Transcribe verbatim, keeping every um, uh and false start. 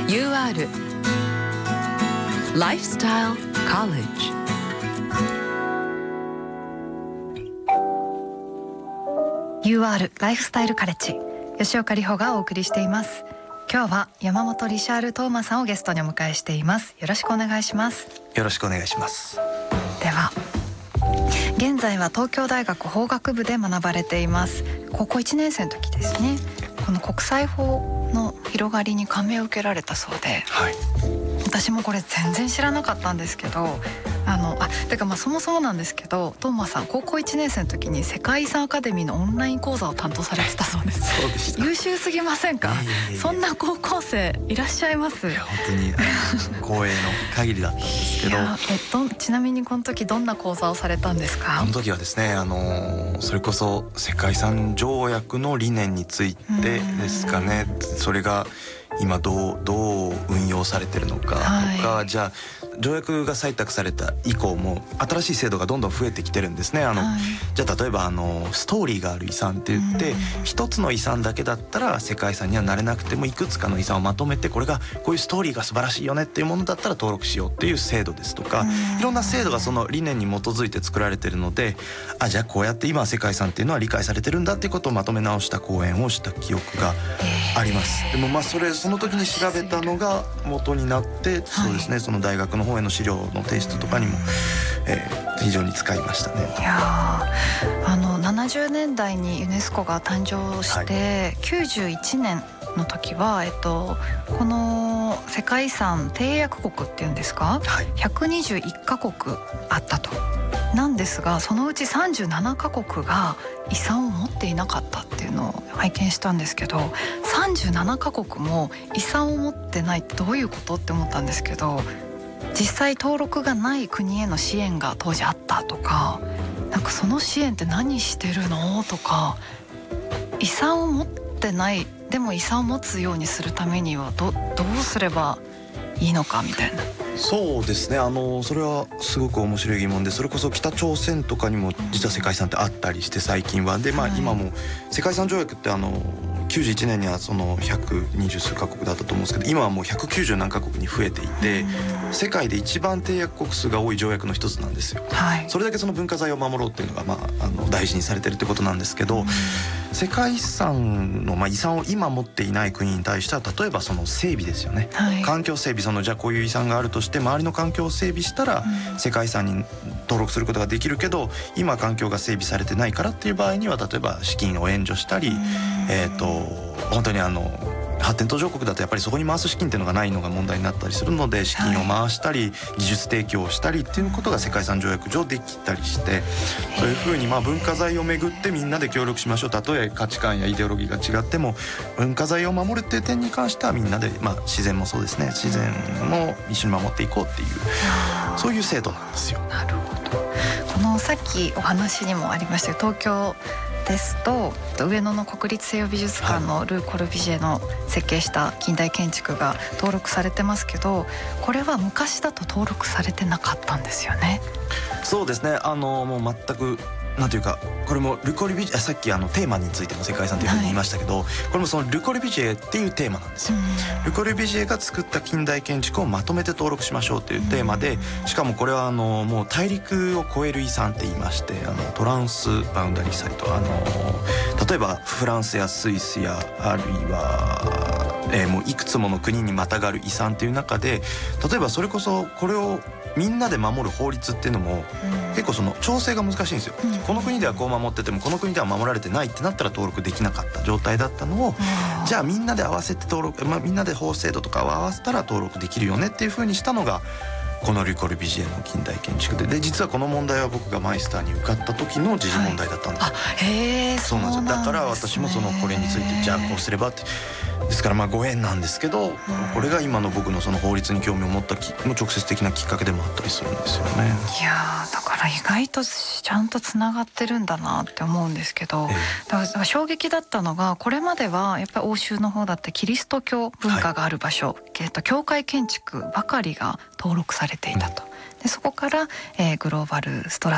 ユーアール Lifestyle College。 ユーアール ライフスタイルカレッジ、吉岡里帆がお送りしています。今日は山本リシャール・トーマさんをゲストにお迎えしています。よろしくお願いします。 よろしくお願いします。 では、現在は東京大学法学部で学ばれています。高校いちねん生の時ですね、この国際法の広がりに感銘を受けられたそうで、 はい、 私もこれ全然知らなかったんですけど、あのあてかまあそもそもなんですけど、トーマさん高校いちねん生の時に世界遺産アカデミーのオンライン講座を担当されてたそうです。 そうでした。 優秀すぎませんか？ いやいやいや、 そんな高校生いらっしゃいます。 いや本当に光栄の限りだったんですけど、 いやえっと、ちなみにこの時どんな講座をされたんですか？ この時はですね、あのそれこそ世界遺産条約の理念についてですかね。それが今どう、どう運用されてるのかとか、はい、じゃあ条約が採択された以降も新しい制度がどんどん増えてきてるんですね。あの、はい、じゃあ例えばあのストーリーがある遺産って言って一つの遺産だけだったら世界遺産にはなれなくても、いくつかの遺産をまとめてこれがこういうストーリーが素晴らしいよねっていうものだったら登録しようっていう制度ですとか、いろんな制度がその理念に基づいて作られてるので、あじゃあこうやって今世界遺産っていうのは理解されてるんだっていうことをまとめ直した講演をした記憶があります。でもまあそれその時に調べたのが元になって、そうですね、その大学の方への資料の提出とかにも、えー、非常に使いましたね。 いやあのななじゅうねんだいにユネスコが誕生して、はい、きゅうじゅういちねんの時は、えっと、この世界遺産締約国っていうんですか、はい、ひゃくにじゅういっかこくあったと。なんですが、そのうちさんじゅうななかこくが遺産を持っていなかったっていうのを拝見したんですけど、さんじゅうななかこくも遺産を持ってないってどういうことって思ったんですけど、実際登録がない国への支援が当時あったとか、なんかその支援って何してるのとか、遺産を持ってないでも遺産を持つようにするためには ど, どうすればいいのかみたいな。 そうですね、あのそれはすごく面白い疑問で、それこそ北朝鮮とかにも実は世界遺産ってあったりして最近はで、まあ、今も世界遺産条約ってあのきゅうじゅういちねんにはそのひゃくにじゅうすうカ国だったと思うんですけど、今はもうひゃくきゅうじゅうなんか国に増えていて、世界で一番締約国数が多い条約の一つなんですよ、はい、それだけその文化財を守ろうっていうのが、まあ、あの大事にされてるってことなんですけど、世界遺産の、まあ、遺産を今持っていない国に対しては、例えばその整備ですよね、はい、環境整備、そのじゃあこういう遺産があるとして周りの環境を整備したら世界遺産に登録することができるけど、今環境が整備されてないからっていう場合には、例えば資金を援助したり、えーと本当にあの発展途上国だとやっぱりそこに回す資金っていうのがないのが問題になったりするので、資金を回したり技術提供をしたりっていうことが世界遺産条約上できたりして、そういうふうにまあ文化財をめぐってみんなで協力しましょう。たとえ価値観やイデオロギーが違っても文化財を守るっていう点に関してはみんなで、まあ自然もそうですね、自然も一緒に守っていこうっていう、そういう制度なんですよ。 なるほど。このさっきお話にもありました東京ですと、上野の国立西洋美術館のルー・コルビジェの設計した近代建築が登録されてますけど、これは昔だと登録されてなかったんですよね。 そうですね、あのもう全くなんていうか、これもル・コルビジェ、さっきあのテーマについても世界遺産というふうに言いましたけど、はい、これもそのル・コルビジェっていうテーマなんですよ。ル・コルビジェが作った近代建築をまとめて登録しましょうというテーマで、しかもこれはあのもう大陸を越える遺産って言いまして、あのトランスバウンダリーサイト、あの例えばフランスやスイスやあるいは、えー、もういくつもの国にまたがる遺産という中で、例えばそれこそこれをみんなで守る法律っていうのも結構その調整が難しいんですよ、うん、この国ではこう守っててもこの国では守られてないってなったら登録できなかった状態だったのを、じゃあみんなで合わせて登録、まあ、みんなで法制度とかを合わせたら登録できるよねっていう風にしたのがこのル・コルビジェの近代建築で、で実はこの問題は僕がマイスターに受かった時の時事問題だったんですよ、 はい、へー、 そうなんですよ。だから私もそのこれについてじゃあこうすればって、ですからまあご縁なんですけど、これが今の僕のその法律に興味を持ったき直接的なきっかけでもあったりするんですよね。 いやだから意外とちゃんとつながってるんだなって思うんですけど、ええ、だから衝撃だったのが、これまではやっぱり欧州の方だってキリスト教文化がある場所、はい、えっと、教会建築ばかりが登録されていたと、うん、でそこから、えー、グローバルストラ